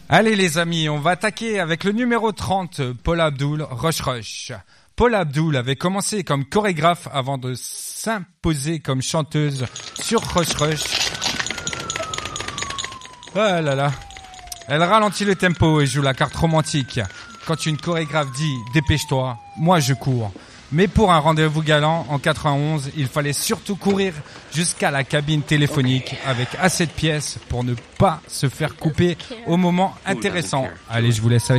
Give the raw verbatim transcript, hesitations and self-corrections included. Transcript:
Allez les amis, on va attaquer avec le numéro trente, Paula Abdul, Rush Rush. Paula Abdul avait commencé comme chorégraphe avant de s'imposer comme chanteuse sur Rush Rush. Ah là là. Elle ralentit le tempo et joue la carte romantique. Quand une chorégraphe dit « dépêche-toi », moi je cours. Mais pour un rendez-vous galant, en quatre-vingt-onze, il fallait surtout courir jusqu'à la cabine téléphonique avec assez de pièces pour ne pas se faire couper au moment intéressant. Allez, je vous laisse avec